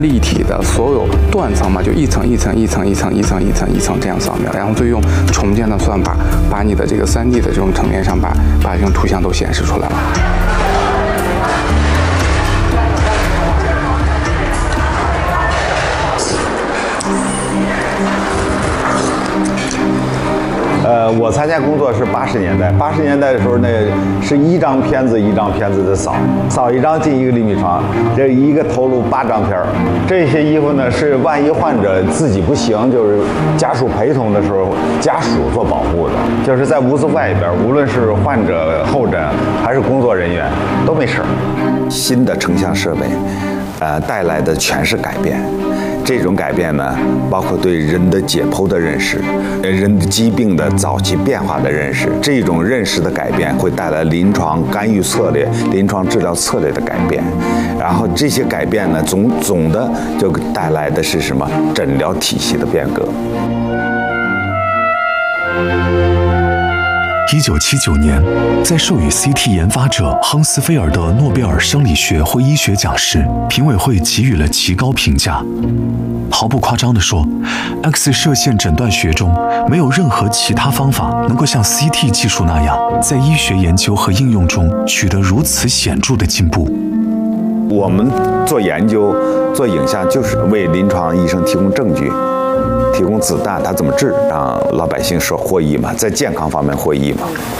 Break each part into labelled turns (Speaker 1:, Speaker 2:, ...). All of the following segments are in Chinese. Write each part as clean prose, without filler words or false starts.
Speaker 1: 立体的所有断层嘛，就一层一层一层一层一层一层一层这样扫描，然后再用重建的算法把你的这个3D 的这种层面上把这种图像都显示出来了。
Speaker 2: 我参加工作是80年代，80年代的时候，那是一张片子一张片子的扫一张进1个厘米床，这一个头颅8张片儿。这些衣服呢是万一患者自己不行，就是家属陪同的时候，家属做保护的，就是在屋子外边，无论是患者候诊还是工作人员都没事。新的成像设备，带来的全是改变。这种改变呢，包括对人的解剖的认识，人的疾病的早期变化的认识。这种认识的改变会带来临床干预策略、临床治疗策略的改变。然后这些改变呢，总的就带来的是什么？诊疗体系的变革。
Speaker 3: 1979年，在授予 CT 研发者亨斯菲尔德诺贝尔生理学或医学奖时，评委会给予了极高评价。毫不夸张地说 ，X 射线诊断学中没有任何其他方法能够像 CT 技术那样，在医学研究和应用中取得如此显著的进步。
Speaker 2: 我们做研究、做影像，就是为临床医生提供证据。提供子弹，它怎么治，让老百姓获益嘛，在健康方面获益嘛。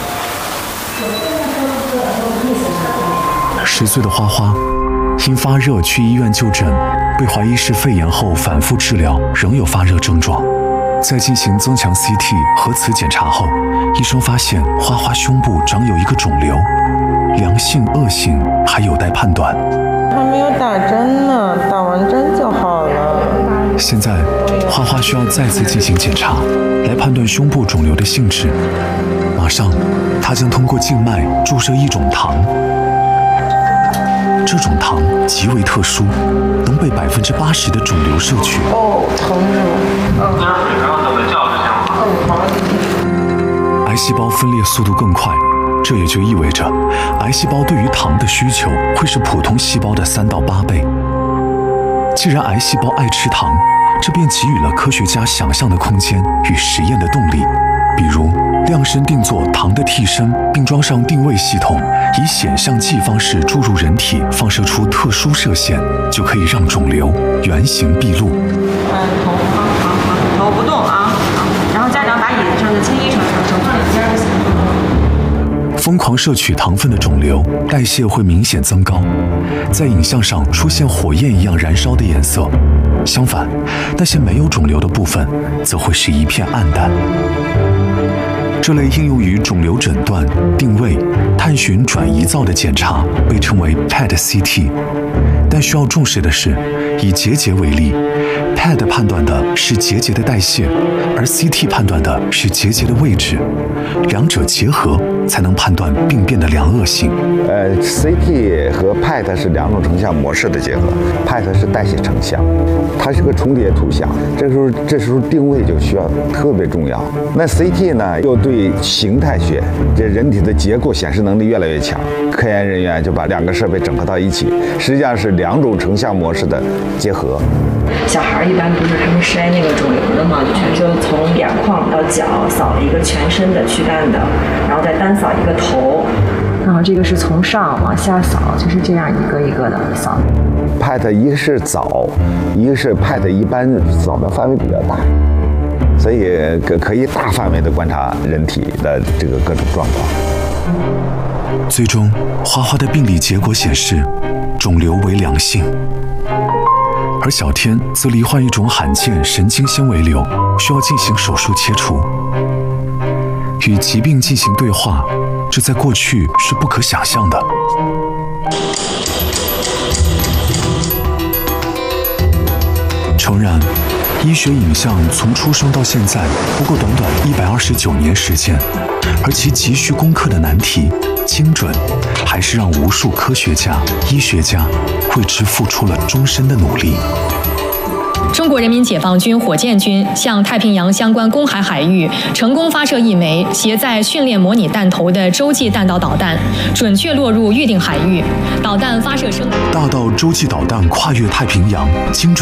Speaker 3: 10岁的花花因发热去医院就诊，被怀疑是肺炎后反复治疗，仍有发热症状。在进行增强 CT 核磁检查后，医生发现花花胸部长有一个肿瘤，良性、恶性还有待判断。
Speaker 4: 还没有打针呢，打完针就好了。
Speaker 3: 现在，花花需要再次进行检查，来判断胸部肿瘤的性质。马上，她将通过静脉注射一种糖。这种糖极为特殊，能被80%的肿瘤摄取。
Speaker 4: 哦，疼
Speaker 3: 着。癌细胞分裂速度更快，这也就意味着，癌细胞对于糖的需求会是普通细胞的3到8倍。既然癌细胞爱吃糖，这便给予了科学家想象的空间与实验的动力。比如，量身定做糖的替身，并装上定位系统，以显像剂方式注入人体，放射出特殊射线，就可以让肿瘤原形毕露。
Speaker 5: 头不动啊，然后家长把椅子上的铅衣扯放两边就行。
Speaker 3: 疯狂摄取糖分的肿瘤，代谢会明显增高，在影像上出现火焰一样燃烧的颜色。相反，那些没有肿瘤的部分，则会是一片暗淡。这类应用于肿瘤诊断、定位、探寻转移灶的检查被称为 PET-CT。但需要重视的是，以结节为例 ，PET 判断的是结节的代谢，而 CT 判断的是结节的位置，两者结合才能判断病变的良恶性。
Speaker 2: CT 和 PET 是2种成像模式的结合 ，PET 是代谢成像，它是个重叠图像，这时候定位就需要特别重要。那 CT 呢，又对形态学，这人体的结构显示能力越来越强，科研人员就把2个设备整合到一起，实际上是2种成像模式的结合。
Speaker 6: 小孩一般不是他们筛那个肿瘤的嘛，就从眼眶到脚扫了一个全身的躯干的，然后再单扫一个头，然后这个是从上往下扫，就是这样一个一个的扫。
Speaker 2: PET 一个是早，一个是 PET 一般扫的范围比较大，所以可以大范围的观察人体的这个各种状况。
Speaker 3: 最终，花花的病理结果显示，肿瘤为良性。而小天则罹患一种罕见神经纤维瘤，需要进行手术切除。与疾病进行对话，这在过去是不可想象的。诚然，医学影像从出生到现在不过短短129年时间，而其急需攻克的难题精准，还是让无数科学家、医学家为之付出了终身的努力。
Speaker 7: 中国人民解放军火箭军向太平洋相关公海海域成功发射一枚携载训练模拟弹头的洲际弹道导弹，准确落入预定海域。导弹发射声。
Speaker 3: 大到洲际导弹跨越太平洋，精准